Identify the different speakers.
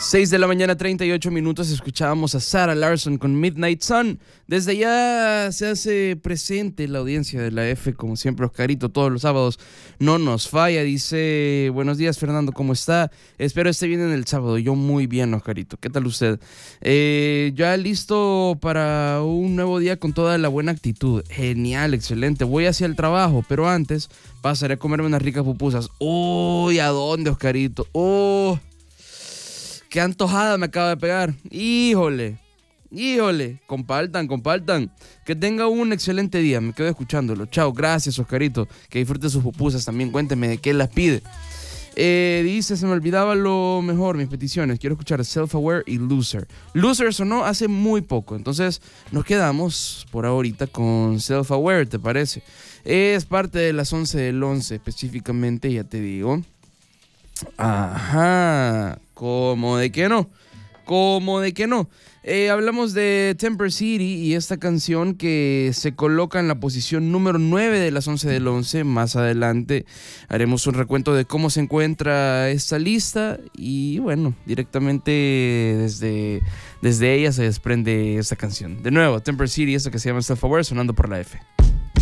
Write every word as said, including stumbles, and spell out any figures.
Speaker 1: seis de la mañana, treinta y ocho minutos, escuchábamos a Sarah Larsson con Midnight Sun. Desde allá se hace presente la audiencia de la F, como siempre, Oscarito, todos los sábados no nos falla. Dice, buenos días, Fernando, ¿cómo está? Espero esté bien en el sábado. Yo muy bien, Oscarito. ¿Qué tal usted? Eh, ya listo para un nuevo día con toda la buena actitud. Genial, excelente. Voy hacia el trabajo, pero antes pasaré a comerme unas ricas pupusas. Uy, ¿a dónde, Oscarito? Oh, qué antojada me acaba de pegar. Híjole, híjole. Compartan, compartan. Que tenga un excelente día. Me quedo escuchándolo. Chao, gracias, Oscarito. Que disfrute sus pupusas también. Cuénteme de qué las pide. Eh, dice, se me olvidaba lo mejor, mis peticiones. Quiero escuchar Self-Aware y Loser. Loser sonó hace muy poco. Entonces nos quedamos por ahorita con Self-Aware, ¿te parece? Es parte de las once del once específicamente, ya te digo. Ajá, ¿cómo de que no? ¿Cómo de que no? Eh, hablamos de Temper City y esta canción que se coloca en la posición número nueve de las once del once. Más adelante haremos un recuento de cómo se encuentra esta lista y bueno, directamente desde, desde ella se desprende esta canción. De nuevo, Temper City, esto que se llama Self-Aware, sonando por la F.